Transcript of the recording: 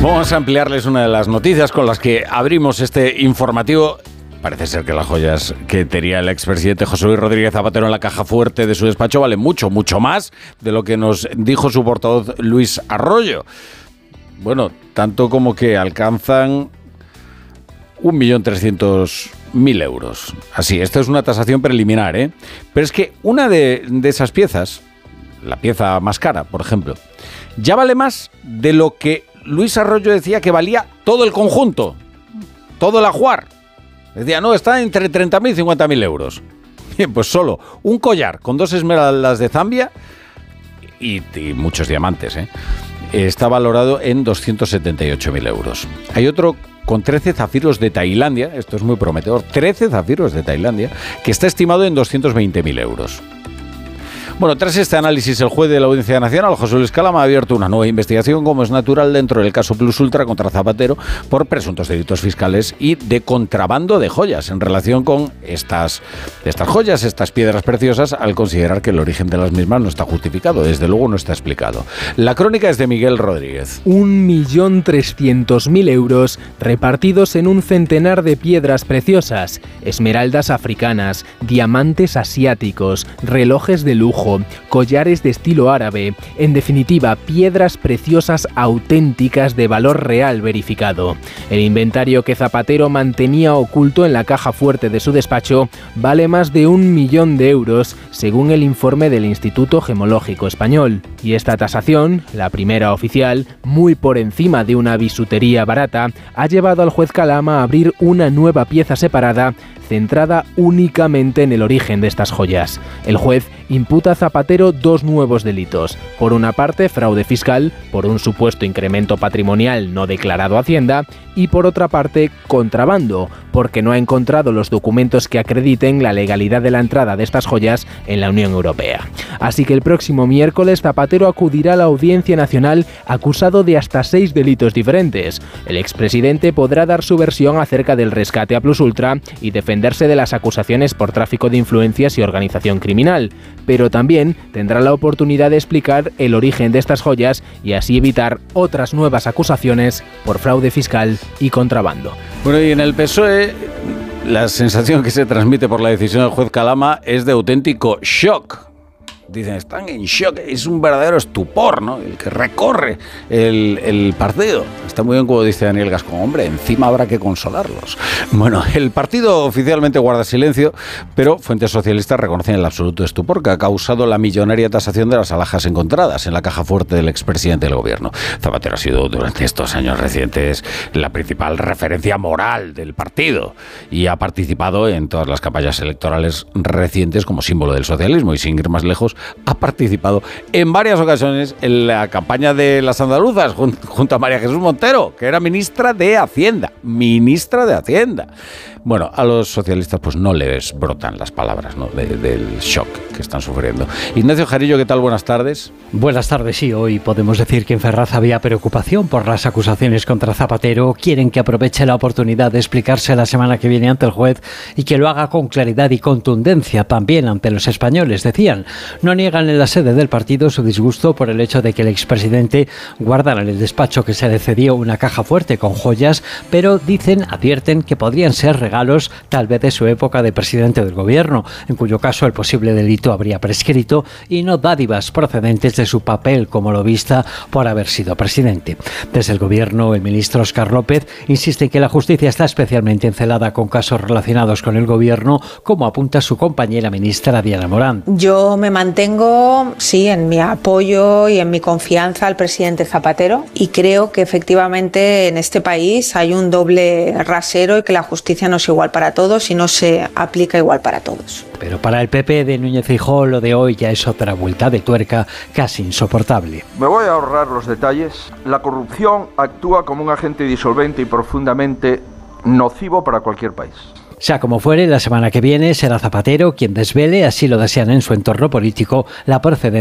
Vamos a ampliarles una de las noticias con las que abrimos este informativo. Parece ser que las joyas que tenía el expresidente José Luis Rodríguez Zapatero en la caja fuerte de su despacho valen mucho, mucho más de lo que nos dijo su portavoz Luis Arroyo. Bueno, tanto como que alcanzan 1.300.000 euros. Así, esto es una tasación preliminar, ¿eh? Pero es que una de esas piezas, la pieza más cara, por ejemplo, ya vale más de lo que Luis Arroyo decía que valía todo el conjunto, todo el ajuar. Decía, no, está entre 30.000 y 50.000 euros. Bien, pues solo un collar con 2 esmeraldas de Zambia y muchos diamantes, está valorado en 278.000 euros. Hay otro con 13 zafiros de Tailandia, esto es muy prometedor, 13 zafiros de Tailandia, que está estimado en 220.000 euros. Bueno, tras este análisis, el juez de la Audiencia Nacional, José Luis Calama, ha abierto una nueva investigación, como es natural, dentro del caso Plus Ultra contra Zapatero por presuntos delitos fiscales y de contrabando de joyas en relación con estas joyas, estas piedras preciosas, al considerar que el origen de las mismas no está justificado, desde luego no está explicado. La crónica es de Miguel Rodríguez. 1.300.000 euros repartidos en un centenar de piedras preciosas, esmeraldas africanas, diamantes asiáticos, relojes de lujo, collares de estilo árabe, en definitiva, piedras preciosas auténticas de valor real verificado. El inventario que Zapatero mantenía oculto en la caja fuerte de su despacho vale más de 1 millón de euros, según el informe del Instituto Gemológico Español. Y esta tasación, la primera oficial, muy por encima de una bisutería barata, ha llevado al juez Calama a abrir una nueva pieza separada centrada únicamente en el origen de estas joyas. El juez imputa a Zapatero 2 nuevos delitos. Por una parte, fraude fiscal, por un supuesto incremento patrimonial no declarado a Hacienda, y por otra parte, contrabando, porque no ha encontrado los documentos que acrediten la legalidad de la entrada de estas joyas en la Unión Europea. Así que el próximo miércoles Zapatero acudirá a la Audiencia Nacional acusado de hasta 6 delitos diferentes. El expresidente podrá dar su versión acerca del rescate a Plus Ultra y defenderse de las acusaciones por tráfico de influencias y organización criminal, pero también tendrá la oportunidad de explicar el origen de estas joyas y así evitar otras nuevas acusaciones por fraude fiscal y contrabando. Bueno, y en el PSOE, la sensación que se transmite por la decisión del juez Calama es de auténtico shock. Dicen, están en shock, es un verdadero estupor, ¿no? El que recorre el partido. Está muy bien como dice Daniel Gascón, hombre, encima habrá que consolarlos. Bueno, el partido oficialmente guarda silencio, pero fuentes socialistas reconocen el absoluto estupor que ha causado la millonaria tasación de las alhajas encontradas en la caja fuerte del expresidente del gobierno. Zapatero ha sido durante estos años recientes la principal referencia moral del partido y ha participado en todas las campañas electorales recientes como símbolo del socialismo y, sin ir más lejos, ha participado en varias ocasiones en la campaña de las andaluzas junto a María Jesús Montero, que era ministra de Hacienda. Bueno, a los socialistas pues no les brotan las palabras, ¿no? del shock que están sufriendo. Ignacio Jarillo, ¿qué tal? Buenas tardes. Buenas tardes, sí. Hoy podemos decir que en Ferraz había preocupación por las acusaciones contra Zapatero. Quieren que aproveche la oportunidad de explicarse la semana que viene ante el juez y que lo haga con claridad y contundencia también ante los españoles, decían. No niegan en la sede del partido su disgusto por el hecho de que el expresidente guardara en el despacho que se le cedió una caja fuerte con joyas, pero advierten que podrían ser regalos tal vez de su época de presidente del gobierno, en cuyo caso el posible delito habría prescrito, y no dádivas procedentes de su papel como lobista por haber sido presidente. Desde el gobierno, el ministro Óscar López insiste en que la justicia está especialmente encelada con casos relacionados con el gobierno, como apunta su compañera ministra Diana Morán. Yo me mantengo, sí, en mi apoyo y en mi confianza al presidente Zapatero, y creo que efectivamente en este país hay un doble rasero y que la justicia no es igual para todos y no se aplica igual para todos. Pero para el PP de Núñez Feijóo lo de hoy ya es otra vuelta de tuerca casi insoportable. Me voy a ahorrar los detalles. La corrupción actúa como un agente disolvente y profundamente nocivo para cualquier país. Sea como fuere, la semana que viene será Zapatero quien desvele, así lo desean en su entorno político, la procedencia